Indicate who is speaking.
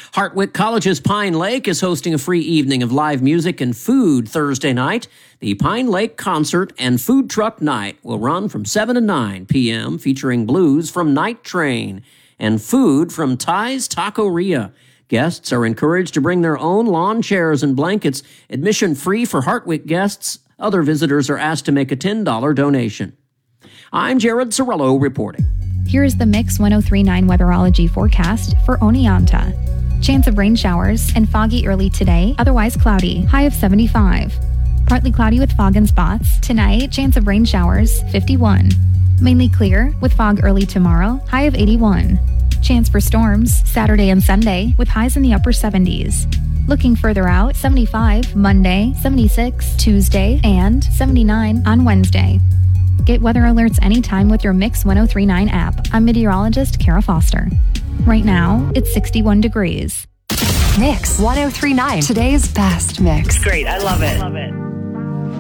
Speaker 1: Hartwick College's Pine Lake is hosting a free evening of live music and food Thursday night. The Pine Lake Concert and Food Truck Night will run from 7 to 9 p.m., featuring blues from Night Train and food from Ty's Taqueria. Guests are encouraged to bring their own lawn chairs and blankets. Admission free for Hartwick guests. Other visitors are asked to make a $10 donation. I'm Jared Sorello reporting.
Speaker 2: Here is the Mix 103.9 weatherology forecast for Oneonta. Chance of rain showers and foggy early today, otherwise cloudy, high of 75. Partly cloudy with fog and spots. Tonight, chance of rain showers, 51. Mainly clear with fog early tomorrow, high of 81. Chance for storms Saturday and Sunday with highs in the upper 70s. Looking further out, 75 Monday, 76 Tuesday, and 79 on Wednesday. Get weather alerts anytime with your Mix 103.9 app. I'm meteorologist Kara Foster. Right now, it's 61 degrees.
Speaker 3: Mix 103.9, today's best mix.
Speaker 4: Great, I love it.